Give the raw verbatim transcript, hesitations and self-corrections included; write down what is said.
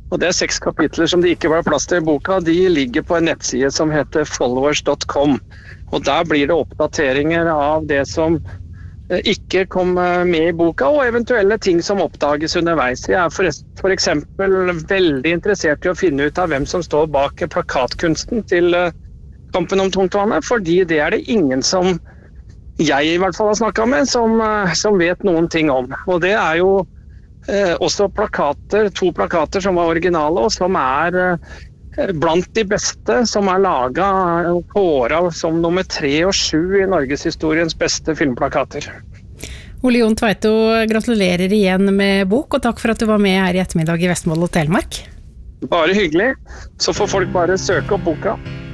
Og det er seks kapitler som det ikke var plass til i boka. De ligger på en nettside som heter followers dot com. Og der blir det oppdateringer av det som ikke kom med i boka, og eventuelle ting som oppdages underveis. Jeg er for, for eksempel veldig interessert i å finne ut av hvem som står bak plakatkunsten til Kampen om tungtvannet, fordi det er det ingen som jeg i hvert fall har snakket med, som, som vet noen ting om. Og det er jo eh, også plakater, to plakater som var originale, og som er eh, blant de beste, som er laget og kåret som nummer tre og sju i Norgeshistoriens beste filmplakater. Ole Jon Tveito, gratulerer igjen med bok, og takk for at du var med her i ettermiddag i Vestfold og Telemark. Bare hyggelig, så får folk bare søke opp boka.